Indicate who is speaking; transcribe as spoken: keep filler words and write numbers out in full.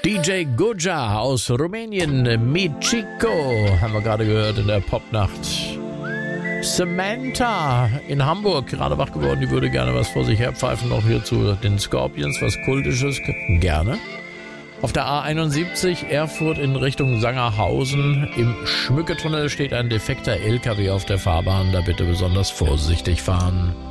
Speaker 1: D J Goja aus Rumänien, Michiko, haben wir gerade gehört in der Popnacht. Samantha in Hamburg, gerade wach geworden, die würde gerne was vor sich herpfeifen, noch hier zu den Scorpions, was Kultisches, gerne. Auf der A einundsiebzig Erfurt in Richtung Sangerhausen im Schmücketunnel steht ein defekter L K W auf der Fahrbahn, da bitte besonders vorsichtig fahren.